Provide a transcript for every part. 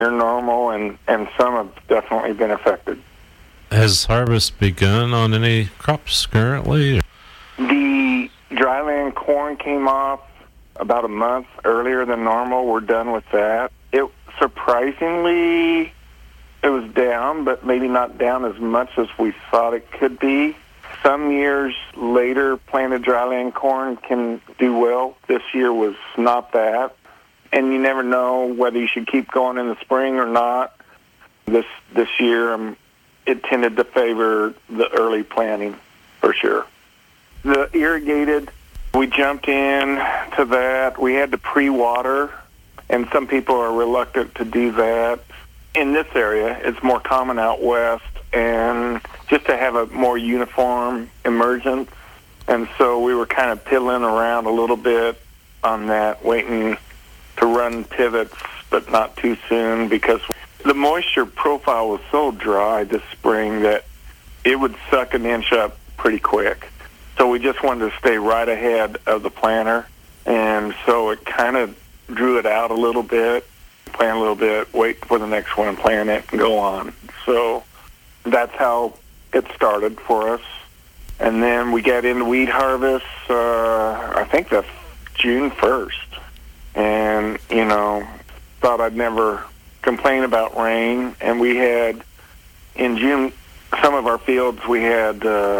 They're normal, and some have definitely been affected. Has harvest begun on any crops currently? The dryland corn came off about a month earlier than normal. We're done with that. Surprisingly, it was down, but maybe not down as much as we thought it could be. Some years later, planted dryland corn can do well. This year was not that. And you never know whether you should keep going in the spring or not. This year, it tended to favor the early planting, for sure. The irrigated, we jumped in to that. We had to pre-water, and some people are reluctant to do that. In this area, it's more common out west, and just to have a more uniform emergence. And so we were kind of piddling around a little bit on that, waiting to run pivots, but not too soon, because the moisture profile was so dry this spring that it would suck an inch up pretty quick. So we just wanted to stay right ahead of the planter, and so it kind of drew it out a little bit, plant a little bit, wait for the next one and plant it and go on. So that's how it started for us. And then we got into weed harvest, I think that's June 1st. And, thought I'd never complain about rain. And we had, in June, some of our fields, we had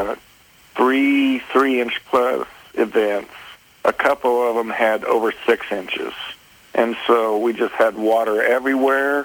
3 3-inch plus events. A couple of them had over 6 inches. And so we just had water everywhere,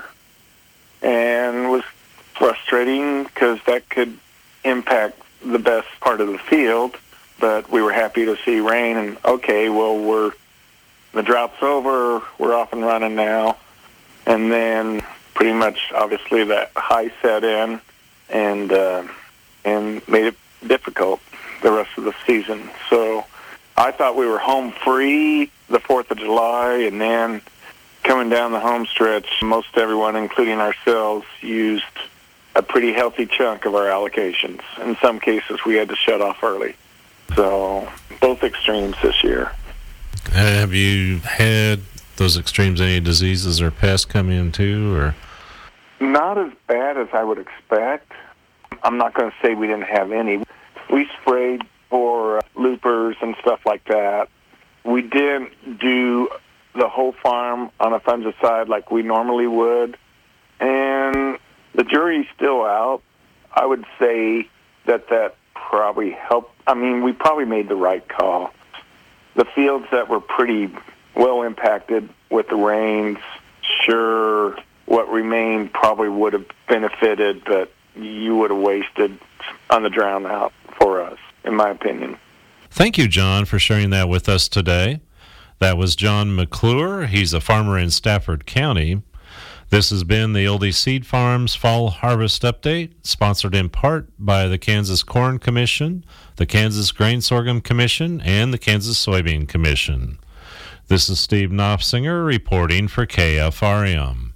and it was frustrating because that could impact the best part of the field. But we were happy to see rain, and okay, well, the drought's over, we're off and running now. And then pretty much, obviously, that high set in and made it difficult the rest of the season. So I thought we were home free the 4th of July, and then coming down the home stretch, most everyone, including ourselves, used a pretty healthy chunk of our allocations. In some cases, we had to shut off early. So both extremes this year. Have you had those extremes, any diseases or pests coming in too? Or? Not as bad as I would expect. I'm not going to say we didn't have any. We sprayed for loopers and stuff like that. We didn't do the whole farm on a fungicide like we normally would. And the jury's still out. I would say that probably helped. I mean, we probably made the right call. The fields that were pretty well impacted with the rains, sure, what remained probably would have benefited, but you would have wasted on the drown out for us, in my opinion. Thank you, John, for sharing that with us today. That was John McClure. He's a farmer in Stafford County. This has been the Oldie Seed Farms Fall Harvest Update, sponsored in part by the Kansas Corn Commission, the Kansas Grain Sorghum Commission, and the Kansas Soybean Commission. This is Steve Knopfsinger reporting for KFRM.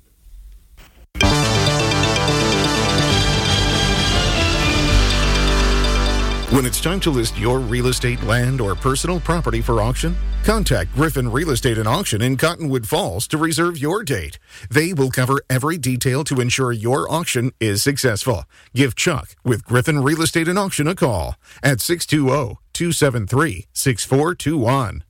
When it's time to list your real estate, land, or personal property for auction, contact Griffin Real Estate and Auction in Cottonwood Falls to reserve your date. They will cover every detail to ensure your auction is successful. Give Chuck with Griffin Real Estate and Auction a call at 620-273-6421.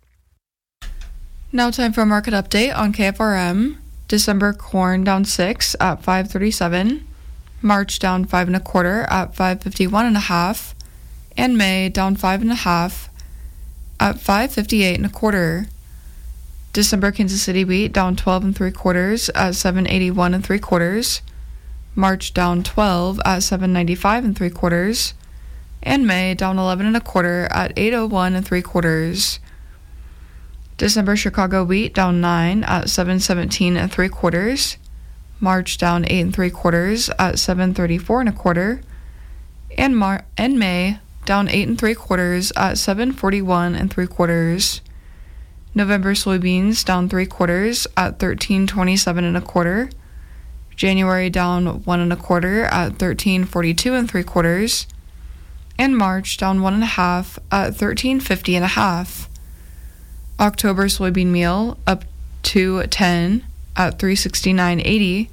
Now time for a market update on KFRM. December corn down 6 at $5.37. March down 5 1/4 at $5.51 1/2. And May down 5 1/2 at $5.58 1/4. December Kansas City wheat down 12 3/4 at $7.81 3/4. March down 12 at $7.95 3/4. And May down 11 1/4 at $8.01 3/4. December Chicago wheat down 9 at $7.17 3/4. March down 8 3/4 at $7.34 1/4. And May down 8 3/4 at $7.41 3/4. November soybeans down 3/4 at $13.27 1/4. January down 1 1/4 at $13.42 3/4. And March down 1 1/2 at $13.50 1/2. October soybean meal up to 10 at $369.80.